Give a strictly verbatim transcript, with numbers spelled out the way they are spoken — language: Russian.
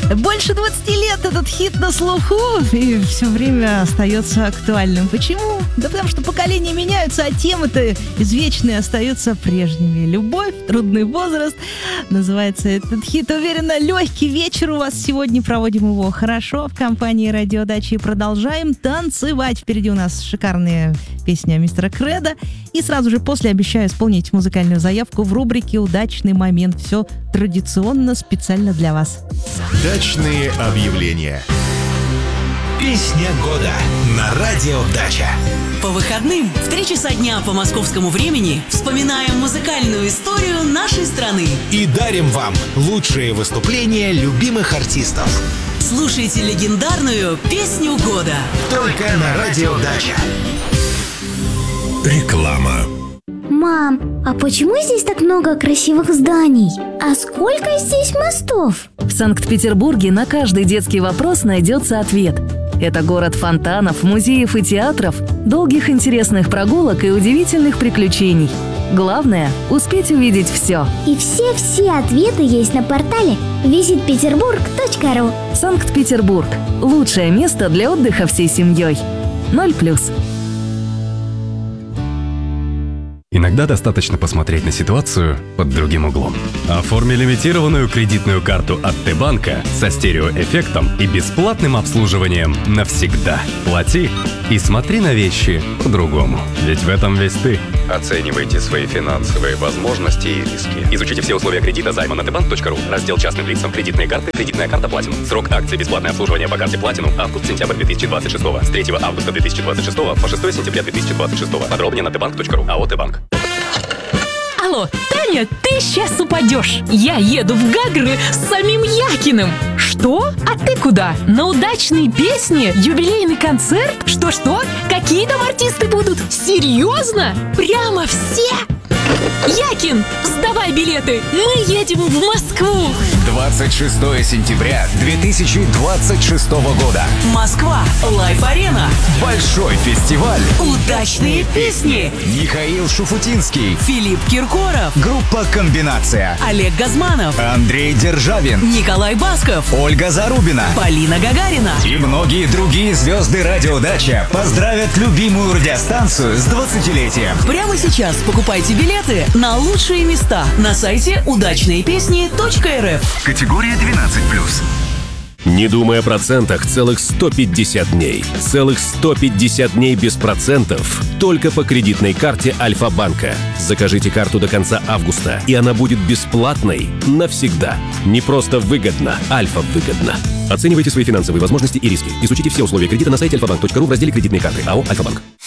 Больше двадцати лет этот хит на слуху и все время остается актуальным. Почему? Да потому что поколения меняются, а темы-то извечные остаются прежними. Любовь, трудный возраст. Называется этот хит. Уверена, легкий вечер у вас сегодня. Проводим его хорошо в компании «Радиодача» и продолжаем танцевать. Впереди у нас шикарные песни мистера Кредо. И сразу же после обещаю исполнить музыкальную заявку в рубрике «Удачный момент». Все традиционно, специально для вас. Дачные объявления. Песня года на Радио Дача. По выходным в три часа дня по московскому времени вспоминаем музыкальную историю нашей страны. И дарим вам лучшие выступления любимых артистов. Слушайте легендарную песню года. Только на Радио Дача. Реклама. Мам, а почему здесь так много красивых зданий? А сколько здесь мостов? В Санкт-Петербурге на каждый детский вопрос найдется ответ. Это город фонтанов, музеев и театров, долгих интересных прогулок и удивительных приключений. Главное – успеть увидеть все. И все-все ответы есть на портале визит петербург точка ру. Санкт-Петербург – лучшее место для отдыха всей семьей. Ноль плюс. Иногда достаточно посмотреть на ситуацию под другим углом. Оформи лимитированную кредитную карту от Т-банка со стереоэффектом и бесплатным обслуживанием навсегда. Плати и смотри на вещи по-другому. Ведь в этом весь ты. Оценивайте свои финансовые возможности и риски. Изучите все условия кредита займа на тэ банк точка ру. Раздел частным лицам. Кредитные карты. Кредитная карта Platinum. Срок акции бесплатное обслуживание по карте Platinum. Август-сентябрь две тысячи двадцать шестого. С третьего августа две тысячи двадцать шестого по шестое сентября две тысячи двадцать шестого. Подробнее на тэ банк точка ру. АО Т-банк. Алло, Таня, ты сейчас упадешь. Я еду в Гагры с самим Якиным. Что? А ты куда? На удачные песни? Юбилейный концерт? Что-что? Какие там артисты будут? Серьезно? Прямо все? Якин, сдавай билеты. Мы едем в Москву. двадцать шестого сентября две тысячи двадцать шестого года. Москва. Лайф-арена. Большой фестиваль. Удачные песни. Михаил Шуфутинский. Филипп Киркоров. Группа «Комбинация». Олег Газманов. Андрей Державин. Николай Басков. Ольга Зарубина. Полина Гагарина. И многие другие звезды «Радио Дача» поздравят любимую радиостанцию с двадцатилетием. Прямо сейчас покупайте билеты на лучшие места на сайте удачные песни точка эр эф. Категория двенадцать плюс. Не думай о процентах целых сто пятьдесят дней. Целых сто пятьдесят дней без процентов. Только по кредитной карте Альфа-банка. Закажите карту до конца августа, и она будет бесплатной навсегда. Не просто выгодно, Альфа-выгодно. Оценивайте свои финансовые возможности и риски. Изучите все условия кредита на сайте альфа банк точка ру в разделе «Кредитные карты». АО «Альфа-банк».